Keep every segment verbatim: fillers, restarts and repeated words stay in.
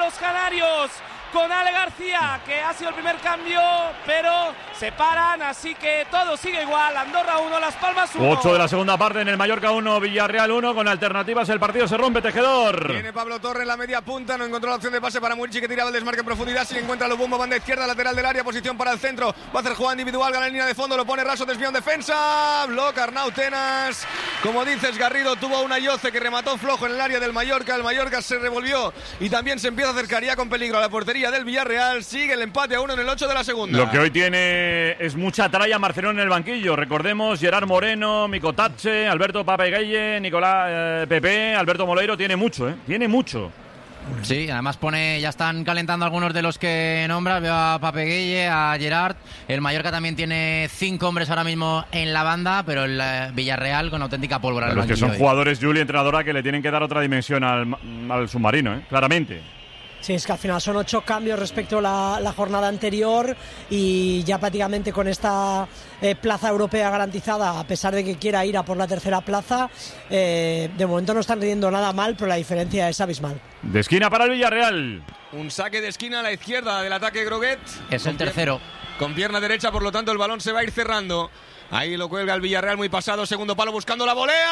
los canarios con Ale García, que ha sido el primer cambio, pero se paran, así que todo sigue igual. Andorra uno, Las Palmas uno. ocho de la segunda parte en el Mallorca uno, Villarreal uno, con alternativas el partido se rompe, Tejedor. Viene Pablo Torre en la media punta, no encontró la opción de pase para Murici, que tiraba el desmarque en profundidad, si encuentra Lubumbo, banda izquierda, lateral del área, posición para el centro, va a hacer jugada individual, gana en línea de fondo, lo pone raso, desvía en defensa, bloca Arnau Tenas, como dices Garrido, tuvo una Yoce que remató flojo en el área del Mallorca, el Mallorca se revolvió y también se empieza a acercar ya con peligro a la portería del Villarreal, sigue el empate a uno en el ocho de la segunda. Lo que hoy tiene es mucha tralla Marcelón en el banquillo, recordemos Gerard Moreno, Micotache, Alberto Papegueye, Nicolás eh, Pepe, Alberto Moleiro, tiene mucho, ¿eh? Tiene mucho. Sí, además pone, ya están calentando algunos de los que nombra, veo a Papegueye, a Gerard, el Mallorca también tiene cinco hombres ahora mismo en la banda, pero el eh, Villarreal con auténtica pólvora. Los que son hoy. Jugadores, Juli, entrenadora, que le tienen que dar otra dimensión al, al submarino, ¿eh? Claramente. Sí, es que al final son ocho cambios respecto a la, la jornada anterior y ya prácticamente con esta eh, plaza europea garantizada, a pesar de que quiera ir a por la tercera plaza, eh, de momento no están rindiendo nada mal, pero la diferencia es abismal. De esquina para el Villarreal. Un saque de esquina a la izquierda del ataque Groguet. Es el tercero. Con pierna derecha, por lo tanto el balón se va a ir cerrando. Ahí lo cuelga el Villarreal, muy pasado, segundo palo buscando la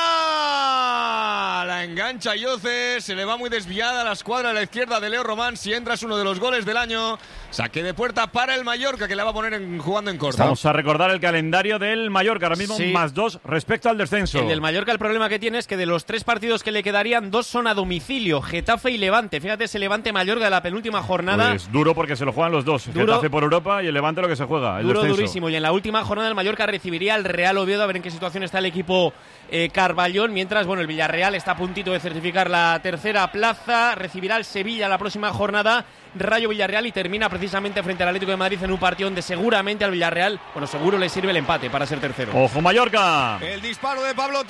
volea. La engancha Yoce, se le va muy desviada a la escuadra a la izquierda de Leo Román. Si entra es uno de los goles del año. Saque de puerta para el Mallorca, que la va a poner en, jugando en corto. Vamos a recordar el calendario del Mallorca, ahora mismo sí. Más dos respecto al descenso. El del Mallorca, el problema que tiene es que de los tres partidos que le quedarían, dos son a domicilio, Getafe y Levante. Fíjate, ese Levante Mallorca de la penúltima jornada. Pues duro porque se lo juegan los dos. Duro, Getafe por Europa y el Levante lo que se juega, el duro, descenso. Durísimo. Y en la última jornada el Mallorca recibiría al Real Oviedo, a ver en qué situación está el equipo eh, Carballón, mientras bueno el Villarreal está a puntito de certificar la tercera plaza, recibirá el Sevilla la próxima jornada, Rayo Villarreal, y termina precisamente frente al Atlético de Madrid en un partido donde seguramente al Villarreal, bueno, seguro le sirve el empate para ser tercero. ¡Ojo Mallorca! El disparo de Pablo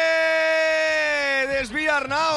Torre, desvía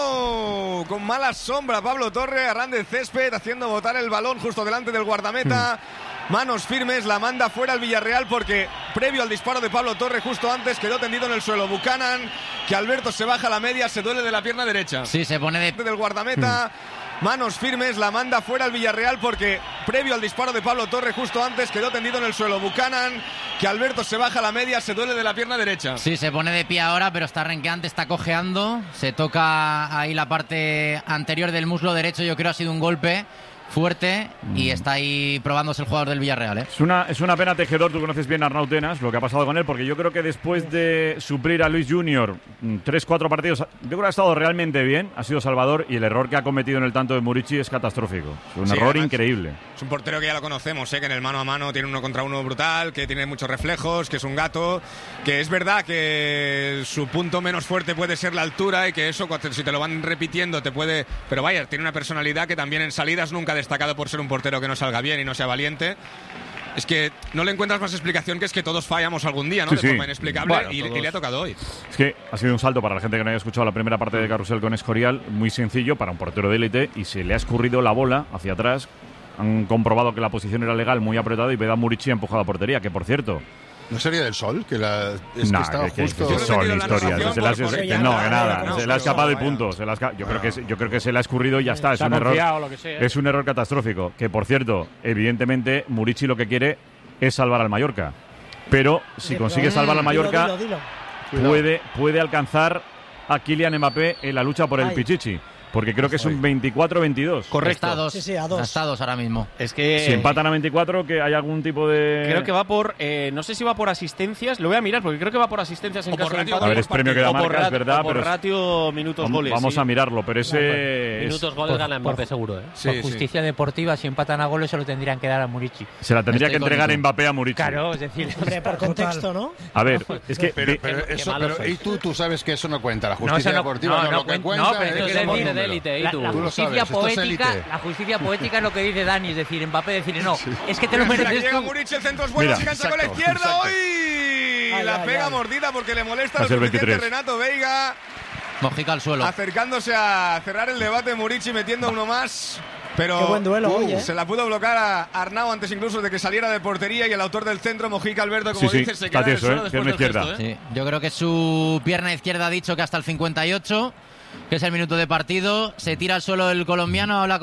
Arnau, con mala sombra Pablo Torre, arran de césped, haciendo botar el balón justo delante del guardameta. Hmm. Manos firmes, la manda fuera el Villarreal porque previo al disparo de Pablo Torre justo antes quedó tendido en el suelo Buchanan, que Alberto se baja a la media, se duele de la pierna derecha. Sí, se pone de... del guardameta. Manos firmes, la manda fuera el Villarreal porque previo al disparo de Pablo Torre justo antes quedó tendido en el suelo Buchanan, que Alberto se baja a la media, se duele de la pierna derecha. Sí, se pone de pie ahora, pero está renqueante, está cojeando, se toca ahí la parte anterior del muslo derecho, yo creo ha sido un golpe fuerte y está ahí probándose el jugador del Villarreal, ¿eh? Es una, es una pena, Tejedor, tú conoces bien a Arnau Tenas, lo que ha pasado con él, porque yo creo que después de suplir a Luis Junior tres, cuatro partidos, yo creo que ha estado realmente bien, ha sido salvador, y el error que ha cometido en el tanto de Murici es catastrófico. Es un sí, error además, increíble. Es un portero que ya lo conocemos, ¿eh? Que en el mano a mano tiene uno contra uno brutal, que tiene muchos reflejos, que es un gato, que es verdad que su punto menos fuerte puede ser la altura y que eso, si te lo van repitiendo, te puede... Pero vaya, tiene una personalidad que también en salidas nunca ha destacado por ser un portero que no salga bien y no sea valiente. Es que no le encuentras más explicación que es que todos fallamos algún día, ¿no? Sí, de forma sí. inexplicable, bueno, y, y le ha tocado hoy. Es que ha sido un salto para la gente que no haya escuchado la primera parte de Carrusel con Escorial, muy sencillo para un portero de élite, y se le ha escurrido la bola hacia atrás. Han comprobado que la posición era legal, muy apretada, y Vedat Murici ha empujado a portería, que por cierto... ¿No sería del sol? Que la, es nah, que estaba que, justo... Que, que sol, historia. Se la, se, que no, que nada. No, se le ha escapado y punto. Se la ha, yo, creo que, yo creo que se le ha escurrido y ya está. Es un error, es un error catastrófico. Que, por cierto, evidentemente, Murici lo que quiere es salvar al Mallorca. Pero si consigue salvar al Mallorca, dilo, dilo, dilo. Puede, puede alcanzar a Kylian Mbappé en la lucha por el Ay. Pichichi. Porque creo que es un veinticuatro veintidós. Correcto. Está a dos. Sí, sí, a dos. Está a dos ahora mismo. Es que... Si empatan a veinticuatro, que hay algún tipo de... Creo que va por... Eh, no sé si va por asistencias. Lo voy a mirar porque creo que va por asistencias en o caso de empate. A ver, es premio que da marca, es verdad. Por pero ratio, minutos, vamos, goles. Vamos sí. a mirarlo, pero ese... No, minutos, es... goles por, gana Mbappé seguro, ¿eh? Sí, por justicia sí. deportiva, si empatan a goles se lo tendrían que dar a Murici. Se la tendría Estoy que entregar conmigo. Mbappé a Murici. Claro, es decir... Hombre, por contexto, ¿no? A ver, es que... Pero, pero, eso, pero y tú, tú sabes que eso no cuenta, la justicia no, deportiva no, no, no, lo que no, cuenta no, pero es esto que es somos decir, números. de élite, ¿y tú? La, la, justicia sabes, poética, la justicia poética es lo que dice Dani, es decir, Mbappé decir, no, sí. es que te lo mereces llega tú. Murici, el centro es bueno, se cansa con la izquierda, exacto. hoy Ay, la ay, pega ay. mordida porque le molesta lo Va a ser suficiente veintitrés. Renato Veiga, Mojica al suelo. acercándose a cerrar el debate. Murici metiendo uno más. Pero Qué buen duelo uh, hoy, ¿eh? se la pudo bloquear a Arnau antes incluso de que saliera de portería, y el autor del centro, Mojica Alberto, como sí, sí, dices, se está queda en el tieso, suelo ¿eh? después Pierna del izquierda. gesto, ¿eh? Sí, yo creo que su pierna izquierda ha dicho que hasta el cincuenta y ocho, que es el minuto de partido, se tira al suelo el colombiano, habla